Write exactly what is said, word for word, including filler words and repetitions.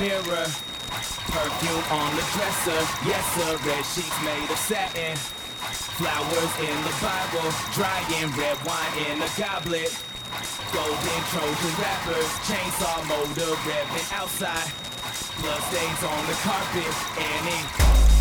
mirror. Perfume on the dresser, yes sir, red sheets made of satin. Flowers in the Bible, drying red wine in a goblet. Golden Trojan rappers, chainsaw motor revving outside. Blood stains on the carpet and ink.